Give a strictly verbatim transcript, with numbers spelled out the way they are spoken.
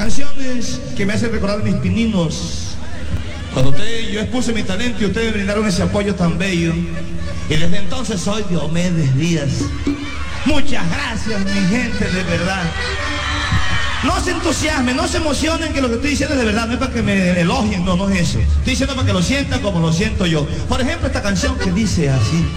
canciones que me hacen recordar mis pininos. Cuando usted, yo expuse mi talento y ustedes me brindaron ese apoyo tan bello. Y desde entonces soy Diomedes Díaz. Muchas gracias, mi gente, de verdad. No se entusiasmen, no se emocionen, que lo que estoy diciendo es de verdad, no es para que me elogien, no, no es eso. Estoy diciendo para que lo sientan como lo siento yo. Por ejemplo, esta canción que dice así.